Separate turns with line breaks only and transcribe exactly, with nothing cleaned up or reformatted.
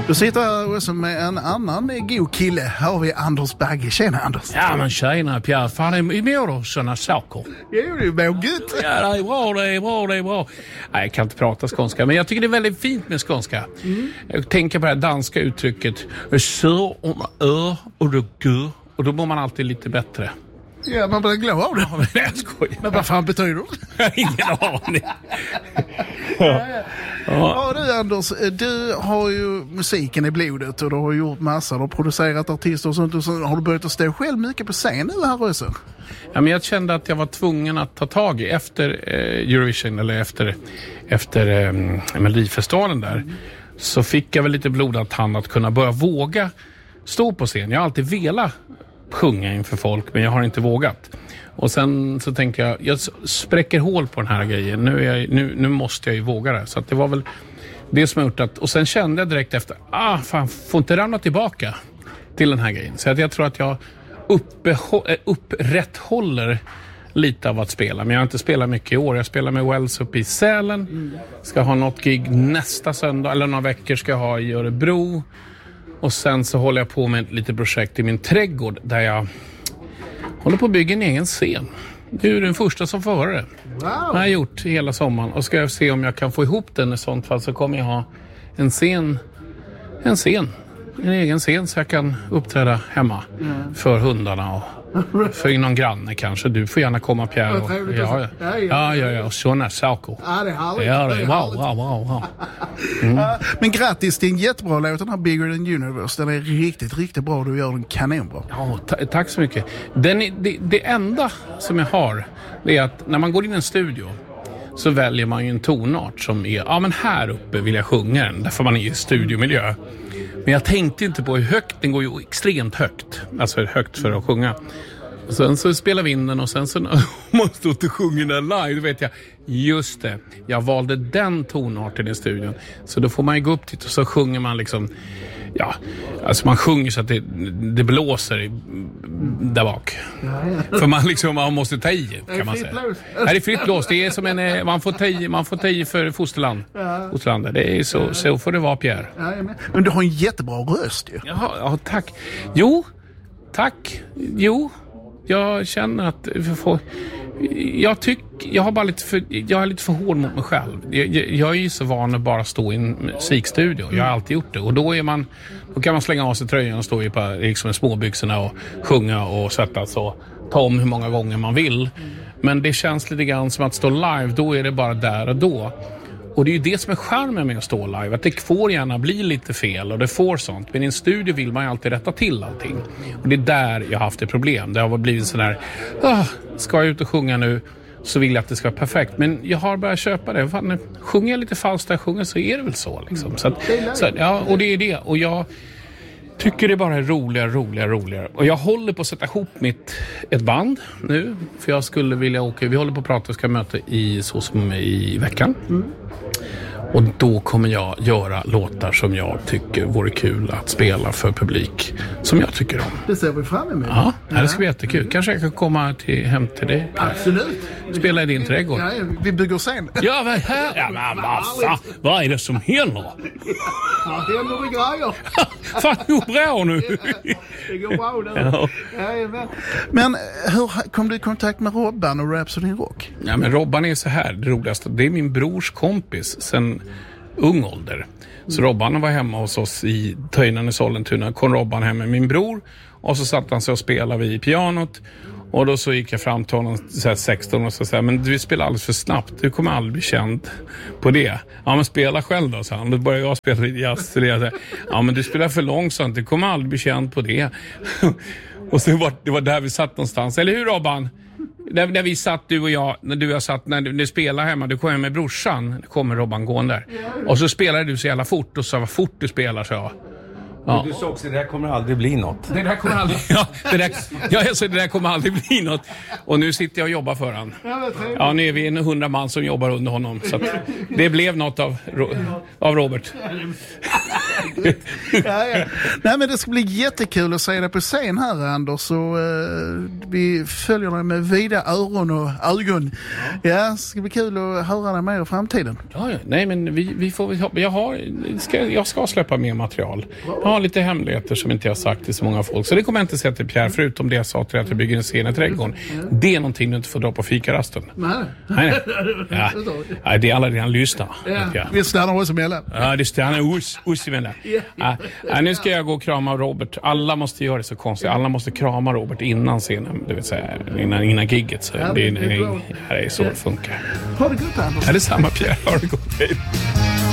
Du sitter här också med en annan god kille. Här har vi Anders Bagge. Tjena Anders.
Ja men tjena Pierre, fan är mår då sådana saker?
Jo, det är bra gött.
Ja det är bra, det är bra, det är bra. Nej, jag kan inte prata skånska, men jag tycker det är väldigt fint med skånska. Mm. Jag tänker på det här danska uttrycket. Så om ö och du gur, och då mår man alltid lite bättre.
Ja, man blir glad av det.
Ja, men jag skojar.
Men vad fan betyder det?
Jag har ingen aning.
Ja, ja. Ja, du Anders, du har ju musiken i blodet och du har gjort massor, du har producerat artister och sånt, och så har du börjat att stå själv mycket på scen nu här också.
Ja, men jag kände att jag var tvungen att ta tag i efter eh, Eurovision eller efter, efter eh, Melodifestivalen där. Mm. Så fick jag väl lite blodad tand att kunna börja våga stå på scen. Jag har alltid velat sjunga inför folk, men jag har inte vågat. Och sen så tänkte jag, jag spräcker hål på den här grejen. Nu, är jag, nu, nu måste jag ju våga det. Så att det var väl det som har gjort att... Och sen kände jag direkt efter, ah fan, får inte ramla tillbaka till den här grejen. Så att jag tror att jag uppehå- upprätthåller lite av att spela. Men jag har inte spelat mycket i år. Jag spelar med Wells uppe i Sälen. Ska ha något gig nästa söndag, eller några veckor ska jag ha i Örebro. Och sen så håller jag på med lite projekt i min trädgård där jag håller på att bygga en egen scen. Du är den första som får höra det.
Wow.
Det har jag gjort hela sommaren. Och ska jag se om jag kan få ihop den. I sånt fall så kommer jag ha en scen. En scen. En egen scen så jag kan uppträda hemma. Mm. För hundarna och för någon granne kanske. Du får gärna komma Pierre. Och, ja, ja. Ja, ja, ja. Och sådana saker.
Ja, det är härligt.
Ja, det är wow, wow, wow, wow. Mm.
Uh, men grattis till en jättebra låt, den här Bigger Than Universe. Den är riktigt, riktigt bra. Du gör den kanonbra.
Ja, ta- tack så mycket. Den är, det, det enda som jag har, det är att när man går in i en studio så väljer man ju en tonart som är, ja men här uppe vill jag sjunga den, därför man är i studiomiljö. Men jag tänkte inte på hur högt, den går ju extremt högt. Alltså högt för att sjunga. Och sen så spelar vi in den och sen så när man står och sjunger den live, då vet jag, just det, jag valde den tonarten i studion. Så då får man ju gå upp dit och så sjunger man liksom, ja, alltså man sjunger så att det, det blåser i, där bak. För man liksom, man måste ta i, kan man säga. Nej, det är fritt blås, det är som en, man får ta i, man får ta i för fosterland. Fosterlandet, det är så, så får det vara Pierre.
Men du har en jättebra röst ju.
Jaha, ja, tack. Jo, tack, jo. Jag känner att för, jag tycker jag har bara lite för jag är lite för hård mot mig själv. Jag, jag, jag är ju så van att bara stå i en musikstudio. Jag har alltid gjort det och då är man då kan man slänga av sig tröjan och stå i på liksom småbyxorna och sjunga och svettas och ta om hur många gånger man vill. Men det känns lite grann som att stå live, då är det bara där och då. Och det är ju det som är charmen med att stå live. Att det får gärna bli lite fel och det får sånt. Men i en studio vill man ju alltid rätta till allting. Och det är där jag har haft ett problem. Det har blivit sån där, ah, ska jag ut och sjunga nu så vill jag att det ska vara perfekt. Men jag har börjat köpa det. Fan, sjunger jag lite falskt där jag sjunger så är det väl så. Liksom. Så att, så, ja, och det är det. Och jag tycker det bara är roligare, roligare, roligare. Och jag håller på att sätta ihop mitt, ett band nu. För jag skulle vilja åka, vi håller på att prata och ska möta i, så som i veckan. Mm. Och då kommer jag göra låtar som jag tycker vore kul att spela för publik. Som jag tycker om.
Det ser vi fram emot.
Ja, det ska bli jättekul. Kanske jag kan komma till, hem till dig.
Absolut.
Spela i din trädgård.
Ja, vi bygger sen.
Ja, vad här? Ja, men vad fan? Vad är det som händer?
Ja, det händer det grejer.
Fan, det går bra nu.
Det går bra nu. Ja. Ja, men. men hur kom du i kontakt med Robban och Rhapsody Rock?
Ja, men Robban är så här, det roligaste. Det är min brors kompis sen ung ålder. Så Robban var hemma hos oss i Töjnan i Sollentuna. Kom Robban hem med min bror. Och så satt han sig och spelade vid pianot. Och då så gick jag fram till honom så här sexton och så sa, men du spelar alldeles för snabbt. Du kommer aldrig bli känd på det. Ja, men spela själv då, så han. Då började jag spela lite jazz. Så det, ja, men du spelar för långsamt. Du kommer aldrig bli känd på det. Och så var det var där vi satt någonstans. Eller hur, Robban? Där, där vi satt, du och jag, när du och jag satt, när du, du spelade hemma, du kom hem med brorsan, kommer Robban gående där. Och så spelade du så jävla fort och sa vad fort du spelar, så jag.
Ja. Du sa också, det där kommer aldrig bli något.
Det där kommer aldrig, ja, det där, ja, alltså, det där kommer aldrig bli något. Och nu sitter jag och jobbar för han. Ja, nu är vi en hundra man som jobbar under honom. Så att det blev något av, av Robert.
ja, ja. Nej, men det ska bli jättekul att se dig på scen här, Anders. Så, uh, vi följer dig med vida öron och ögon. Ja, ja, det ska bli kul att höra dig mer i framtiden.
Ja, ja. Nej, men vi, vi får, jag, har, ska, jag ska släppa mer material. Jag har lite hemligheter som inte jag har sagt till så många folk. Så det kommer jag inte säga till Pierre, förutom det jag sa till att jag bygger en scen i trädgården. Det är någonting du inte får dra på fikarasten.
Nej.
Nej, nej. Ja. Ja, det är alla redan lyssnar.
Ja. Vi stannar oss emellan.
Ja, det stannar oss, oss emellan. Ja. Ja, nu ska jag gå och krama Robert. Alla måste göra det så konstigt. Alla måste krama Robert innan scenen, det vill säga innan, innan gigget. Så
ja,
det,
det,
är,
är
det är så det funkar.
Ha det gott, Anders.
Ja, det är samma, Pierre. Ha det gott. Hej.